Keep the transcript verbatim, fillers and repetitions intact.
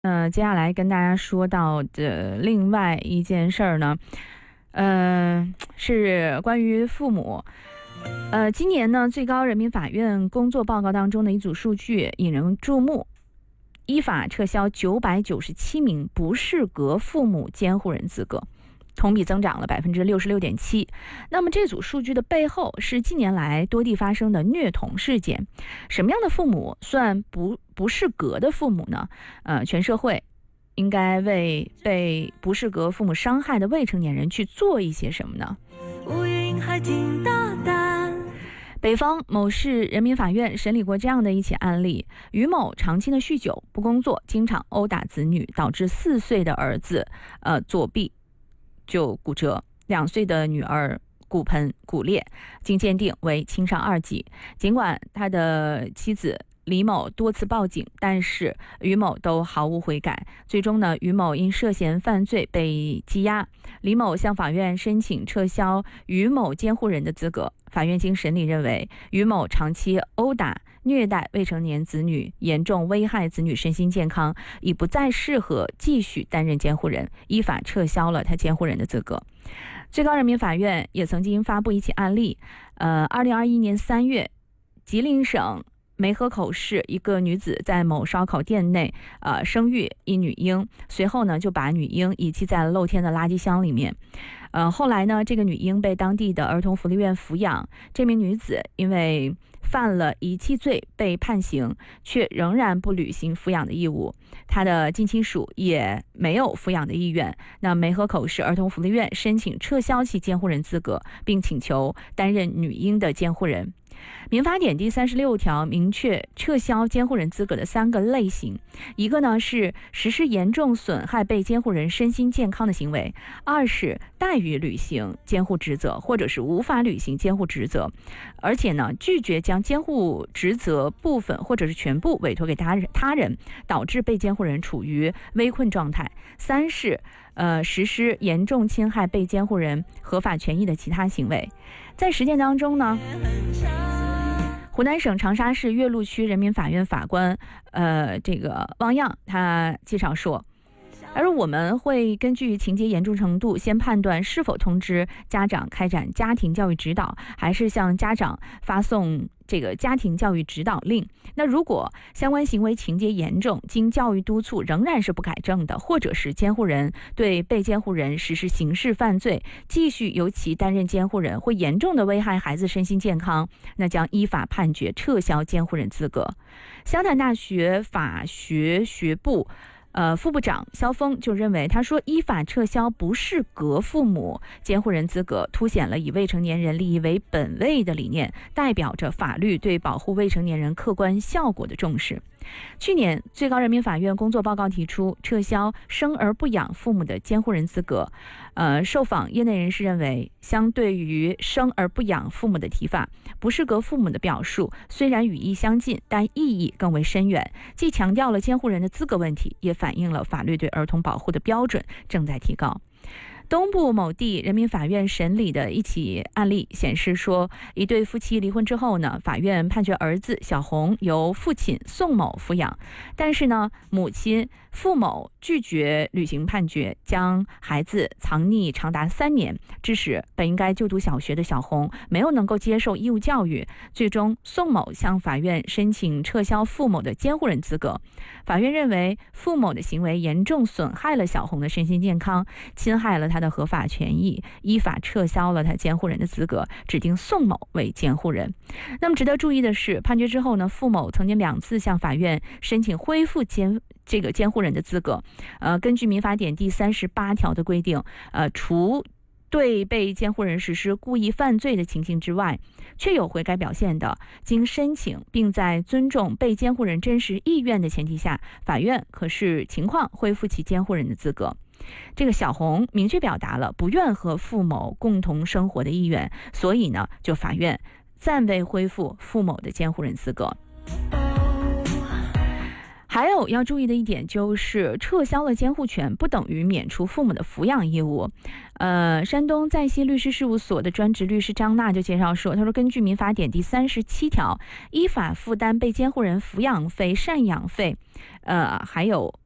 呃，接下来跟大家说到的另外一件事儿呢，呃，是关于父母。呃，今年呢，最高人民法院工作报告当中的一组数据引人注目，依法撤销九百九十七名不适格父母监护人资格，同比增长了百分之六十六点七。那么这组数据的背后是近年来多地发生的虐童事件。什么样的父母算不不适格的父母呢？呃，全社会应该为被不适格父母伤害的未成年人去做一些什么呢？乌云还挺大胆。北方某市人民法院审理过这样的一起案例：于某长期的酗酒、不工作，经常殴打子女，导致四岁的儿子呃左臂就骨折，两岁的女儿骨盆骨裂，经鉴定为轻伤二级。尽管他的妻子李某多次报警，但是于某都毫无悔改。最终呢，于某因涉嫌犯罪被羁押。李某向法院申请撤销于某监护人的资格。法院经审理认为，于某长期殴打、虐待未成年子女，严重危害子女身心健康，已不再适合继续担任监护人，依法撤销了他监护人的资格。最高人民法院也曾经发布一起案例，呃，二零二一年三月，吉林省梅河口市一个女子在某烧烤店内呃生育一女婴，随后呢就把女婴遗弃在了露天的垃圾箱里面。呃，后来呢，这个女婴被当地的儿童福利院抚养。这名女子因为犯了遗弃罪被判刑，却仍然不履行抚养的义务。她的近亲属也没有抚养的意愿。那梅河口市儿童福利院申请撤销其监护人资格，并请求担任女婴的监护人。民法典第三十六条明确撤销监护人资格的三个类型，一个呢是实施严重损害被监护人身心健康的行为，二是怠于履行监护职责或者是无法履行监护职责，而且呢拒绝将监护职责部分或者是全部委托给他人，他人导致被监护人处于危困状态，三是呃实施严重侵害被监护人合法权益的其他行为。在实践当中呢，湖南省长沙市岳麓区人民法院法官呃这个汪漾他介绍说，而我们会根据情节严重程度，先判断是否通知家长开展家庭教育指导，还是向家长发送这个家庭教育指导令。那如果相关行为情节严重，经教育督促仍然是不改正的，或者是监护人对被监护人实施刑事犯罪，继续由其担任监护人，会严重的危害孩子身心健康，那将依法判决撤销监护人资格。湘潭大学法学学部呃，副部长肖峰就认为，他说依法撤销不适格父母监护人资格，凸显了以未成年人利益为本位的理念，代表着法律对保护未成年人客观效果的重视。去年，最高人民法院工作报告提出撤销生而不养父母的监护人资格。呃，受访业内人士认为，相对于生而不养父母的提法，不适格父母的表述虽然语义相近，但意义更为深远，既强调了监护人的资格问题，也反映了法律对儿童保护的标准正在提高。东部某地人民法院审理的一起案例显示说，一对夫妻离婚之后呢，法院判决儿子小红由父亲宋某抚养，但是呢，母亲付某拒绝履行判决，将孩子藏匿长达三年，致使本应该就读小学的小红没有能够接受义务教育。最终，宋某向法院申请撤销付某的监护人资格。法院认为，付某的行为严重损害了小红的身心健康，侵害了他的合法权益，依法撤销了他监护人的资格，指定宋某为监护人。那么值得注意的是，判决之后呢，付某曾经两次向法院申请恢复监这个监护人的资格。呃，根据民法典第三十八条的规定，呃，除对被监护人实施故意犯罪的情形之外，确有悔改表现的，经申请并在尊重被监护人真实意愿的前提下，法院可视情况恢复其监护人的资格。这个小红明确表达了不愿和付某共同生活的意愿，所以呢，就法院暂未恢复付某的监护人资格。还有要注意的一点就是，撤销了监护权不等于免除父母的抚养义务。呃，山东在西律师事务所的专职律师张娜就介绍说，他说根据民法典第三十七条，依法负担被监护人抚养费、赡养费，呃，还有